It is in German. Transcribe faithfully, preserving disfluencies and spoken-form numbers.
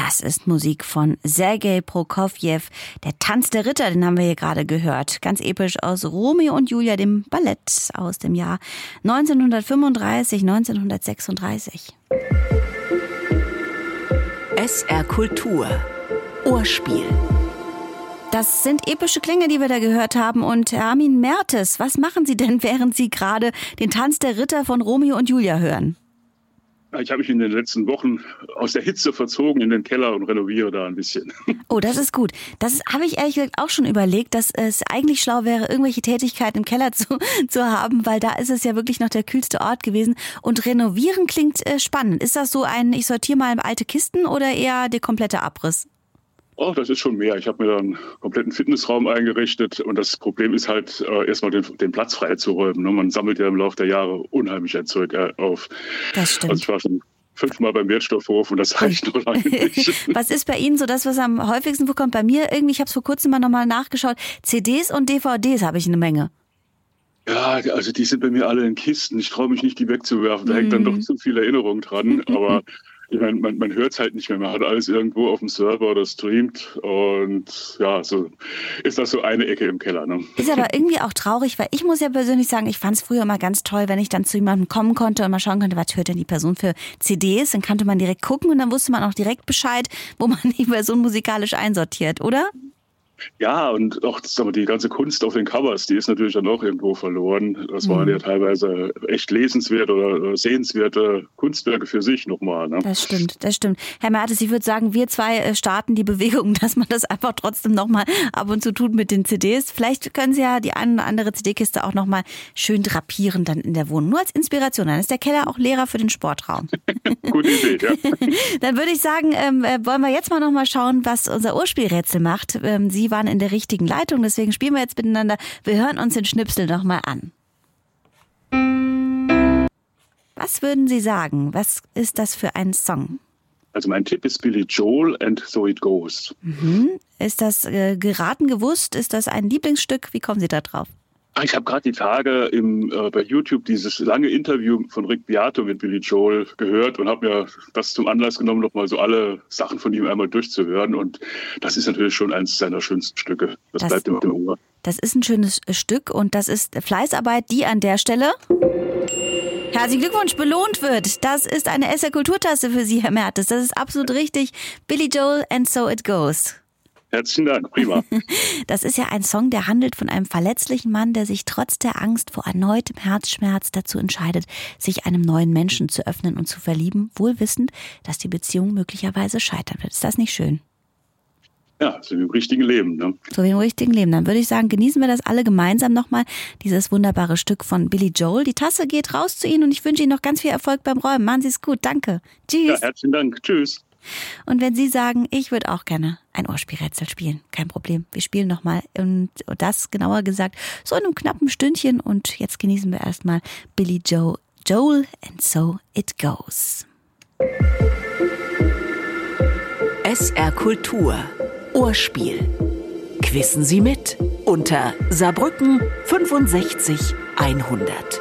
Das ist Musik von Sergei Prokofjew. Der Tanz der Ritter, den haben wir hier gerade gehört. Ganz episch aus Romeo und Julia, dem Ballett aus dem Jahr neunzehnhundertfünfunddreißig, neunzehnhundertsechsunddreißig. S R Kultur. Ohrspiel. Das sind epische Klänge, die wir da gehört haben. Und Armin Mertes, was machen Sie denn, während Sie gerade den Tanz der Ritter von Romeo und Julia hören? Ich habe mich in den letzten Wochen aus der Hitze verzogen in den Keller und renoviere da ein bisschen. Oh, das ist gut. Das habe ich ehrlich gesagt auch schon überlegt, dass es eigentlich schlau wäre, irgendwelche Tätigkeiten im Keller zu, zu haben, weil da ist es ja wirklich noch der kühlste Ort gewesen. Und renovieren klingt äh, spannend. Ist das so ein, ich sortiere mal alte Kisten oder eher der komplette Abriss? Oh, das ist schon mehr. Ich habe mir da einen kompletten Fitnessraum eingerichtet und das Problem ist halt, äh, erstmal den, den Platz frei zu räumen. Ne? Man sammelt ja im Laufe der Jahre unheimlich ein Zeug äh, auf. Das stimmt. Also ich war schon fünfmal beim Wertstoffhof und das reicht noch lange nicht. Was ist bei Ihnen so das, was am häufigsten vorkommt? Bei mir irgendwie, ich habe es vor kurzem mal nochmal nachgeschaut, C Ds und D V Ds habe ich eine Menge. Ja, also die sind bei mir alle in Kisten. Ich traue mich nicht, die wegzuwerfen. Da mm. hängt dann doch zu viel Erinnerung dran. Aber ich meine, man, man hört es halt nicht mehr. Man hat alles irgendwo auf dem Server oder streamt. Und ja, so ist das so eine Ecke im Keller. Ne? Ist aber irgendwie auch traurig, weil ich muss ja persönlich sagen, ich fand es früher immer ganz toll, wenn ich dann zu jemandem kommen konnte und mal schauen konnte, was hört denn die Person für C Ds. Dann konnte man direkt gucken und dann wusste man auch direkt Bescheid, wo man die Person musikalisch einsortiert, oder? Ja, und auch sagen wir, die ganze Kunst auf den Covers, die ist natürlich dann auch irgendwo verloren. Das waren mhm. ja teilweise echt lesenswerte oder sehenswerte Kunstwerke für sich nochmal. Ne? Das stimmt, das stimmt. Herr Mertes, ich würde sagen, wir zwei starten die Bewegung, dass man das einfach trotzdem nochmal ab und zu tut mit den C Ds. Vielleicht können Sie ja die eine oder andere C D-Kiste auch nochmal schön drapieren dann in der Wohnung. Nur als Inspiration. Dann ist der Keller auch leerer für den Sportraum. Gute Idee, ja. Dann würde ich sagen, ähm, wollen wir jetzt mal nochmal schauen, was unser Ohrspielrätsel macht. Ähm, Sie waren in der richtigen Leitung, deswegen spielen wir jetzt miteinander. Wir hören uns den Schnipsel nochmal an. Was würden Sie sagen? Was ist das für ein Song? Also mein Tipp ist Billy Joel and So It Goes. Mhm. Ist das äh, geraten gewusst? Ist das ein Lieblingsstück? Wie kommen Sie da drauf? Ich habe gerade die Tage im, äh, bei YouTube dieses lange Interview von Rick Beato mit Billy Joel gehört und habe mir das zum Anlass genommen, noch mal so alle Sachen von ihm einmal durchzuhören. Und das ist natürlich schon eines seiner schönsten Stücke. Das, das bleibt im Ohr. Das ist ein schönes Stück und das ist Fleißarbeit, die an der Stelle, herzlichen Glückwunsch, belohnt wird. Das ist eine S R-Kulturtasse für Sie, Herr Mertes. Das ist absolut richtig. Billy Joel and So It Goes. Herzlichen Dank, prima. Das ist ja ein Song, der handelt von einem verletzlichen Mann, der sich trotz der Angst vor erneutem Herzschmerz dazu entscheidet, sich einem neuen Menschen zu öffnen und zu verlieben, wohl wissend, dass die Beziehung möglicherweise scheitern wird. Ist das nicht schön? Ja, so wie im richtigen Leben. Ne? So wie im richtigen Leben. Dann würde ich sagen, genießen wir das alle gemeinsam nochmal, dieses wunderbare Stück von Billy Joel. Die Tasse geht raus zu Ihnen und ich wünsche Ihnen noch ganz viel Erfolg beim Räumen. Machen Sie es gut. Danke. Tschüss. Ja, herzlichen Dank. Tschüss. Und wenn Sie sagen, ich würde auch gerne ein Ohrspielrätsel spielen, kein Problem. Wir spielen nochmal und das genauer gesagt so in einem knappen Stündchen und jetzt genießen wir erstmal Billy Joe, Joel and So It Goes. S R Kultur. Ohrspiel. Quissen Sie mit unter Saarbrücken fünfundsechzig hundert.